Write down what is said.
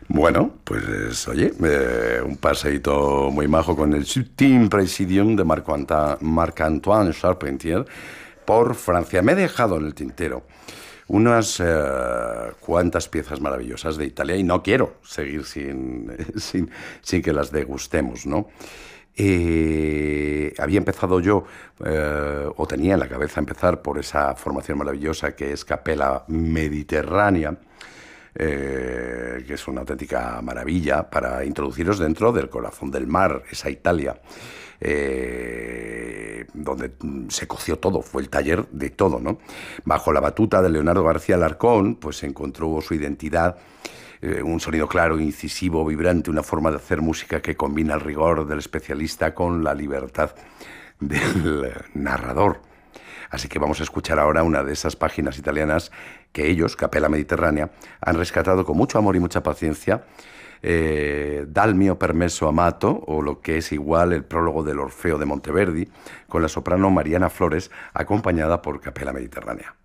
Bueno, pues oye, un paseíto muy majo con el Subtil Presidium de Marc-Antoine Charpentier por Francia. Me he dejado en el tintero unas cuantas piezas maravillosas de Italia y no quiero seguir sin que las degustemos, ¿no? Había empezado yo, o tenía en la cabeza empezar por esa formación maravillosa que es Capella Mediterránea, que es una auténtica maravilla para introduciros dentro del corazón del mar, esa Italia, donde se coció todo, fue el taller de todo, ¿no? Bajo la batuta de Leonardo García Alarcón, pues encontró su identidad, un sonido claro, incisivo, vibrante, una forma de hacer música que combina el rigor del especialista con la libertad del narrador. Así que vamos a escuchar ahora una de esas páginas italianas que ellos, Capella Mediterránea, han rescatado con mucho amor y mucha paciencia, Dal mio permesso amato, o lo que es igual el prólogo del Orfeo de Monteverdi, con la soprano Mariana Flores, acompañada por Capella Mediterránea.